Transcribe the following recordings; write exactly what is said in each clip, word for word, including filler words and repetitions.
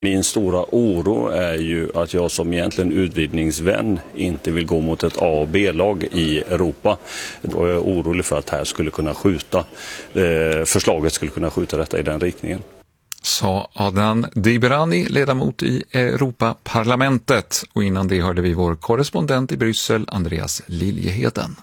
Min stora oro är ju att jag som egentligen utvidgningsvän inte vill gå mot ett A- och B-lag i Europa. Och jag är orolig för att här skulle kunna skjuta, eh, förslaget skulle kunna skjuta detta i den riktningen. Sa Adnan Dibrani, ledamot i Europaparlamentet. Och innan det hörde vi vår korrespondent i Bryssel, Andreas Liljeheden.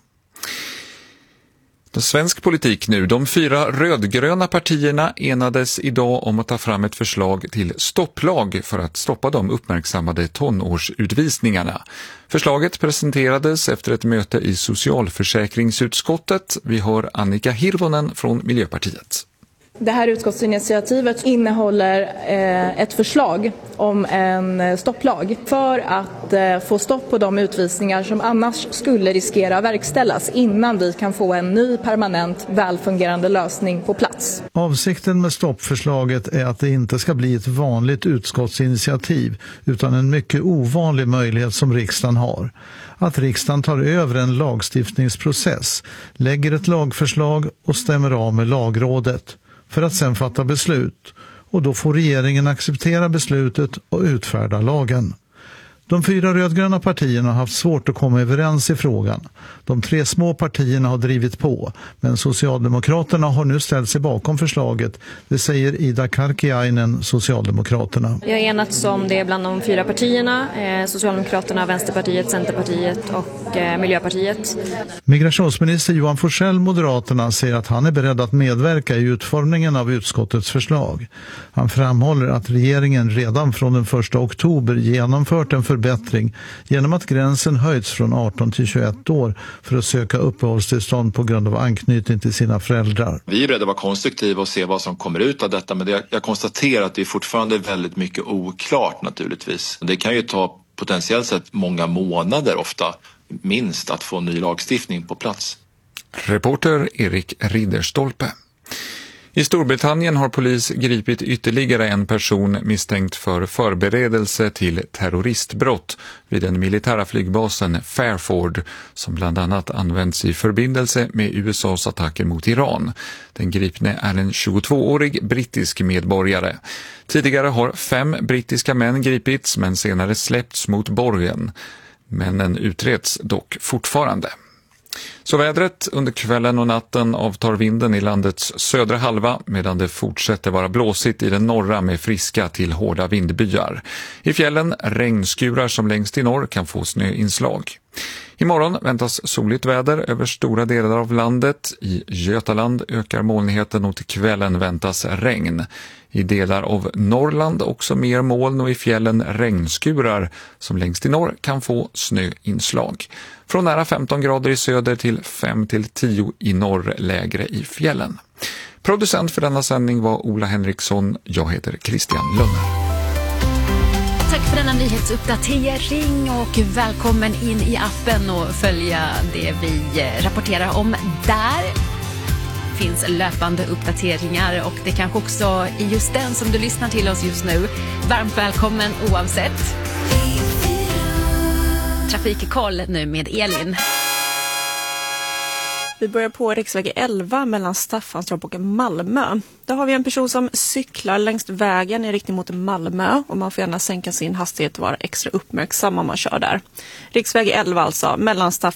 Svensk politik nu. De fyra rödgröna partierna enades idag om att ta fram ett förslag till stopplag för att stoppa de uppmärksammade tonårsutvisningarna. Förslaget presenterades efter ett möte i socialförsäkringsutskottet. Vi hör Annika Hirvonen från Miljöpartiet. Det här utskottsinitiativet innehåller eh, ett förslag om en stopplag för att eh, få stopp på de utvisningar som annars skulle riskera att verkställas innan vi kan få en ny permanent välfungerande lösning på plats. Avsikten med stoppförslaget är att det inte ska bli ett vanligt utskottsinitiativ utan en mycket ovanlig möjlighet som riksdagen har. Att riksdagen tar över en lagstiftningsprocess, lägger ett lagförslag och stämmer av med lagrådet för att sedan fatta beslut, och då får regeringen acceptera beslutet och utfärda lagen. De fyra rödgröna partierna har haft svårt att komma överens i frågan. De tre små partierna har drivit på, men Socialdemokraterna har nu ställt sig bakom förslaget. Det säger Ida Karkiainen, Socialdemokraterna. Jag har enats om det bland de fyra partierna, eh, Socialdemokraterna, Vänsterpartiet, Centerpartiet och eh, Miljöpartiet. Migrationsminister Johan Forssell, Moderaterna, säger att han är beredd att medverka i utformningen av utskottets förslag. Han framhåller att regeringen redan från den första oktober genomfört en förbättring genom att gränsen höjts från arton till tjugoett år för att söka uppehållstillstånd på grund av anknytning till sina föräldrar. Vi är beredda att vara konstruktiva och se vad som kommer ut av detta, men det, jag konstaterar att det är fortfarande väldigt mycket oklart naturligtvis. Det kan ju ta potentiellt sett många månader ofta minst att få en ny lagstiftning på plats. Reporter Erik Ridderstolpe. I Storbritannien har polis gripit ytterligare en person misstänkt för förberedelse till terroristbrott vid den militära flygbasen Fairford som bland annat används i förbindelse med U S A:s attacker mot Iran. Den gripne är en tjugotvåårig brittisk medborgare. Tidigare har fem brittiska män gripits men senare släppts mot borgen. Männen utreds dock fortfarande. Så vädret: under kvällen och natten avtar vinden i landets södra halva medan det fortsätter vara blåsigt i den norra med friska till hårda vindbyar. I fjällen regnskurar som längst i norr kan få snöinslag. Imorgon väntas soligt väder över stora delar av landet. I Götaland ökar molnigheten och till kvällen väntas regn. I delar av Norrland också mer moln och i fjällen regnskurar som längst i norr kan få snöinslag. Från nära femton grader i söder till fem till tio i norr, lägre i fjällen. Producent för denna sändning var Ola Henriksson. Jag heter Christian Lönner. Tack för denna nyhetsuppdatering och välkommen in i appen och följa det vi rapporterar om där. Finns löpande uppdateringar och det kanske också är just den som du lyssnar till oss just nu. Varmt välkommen oavsett. Trafikkoll nu med Elin. Vi börjar på riksväg elva mellan Staffanstorp och Malmö. Där har vi en person som cyklar längs vägen i riktning mot Malmö. Och man får gärna sänka sin hastighet och vara extra uppmärksam om man kör där. Riksväg elva alltså mellan Staff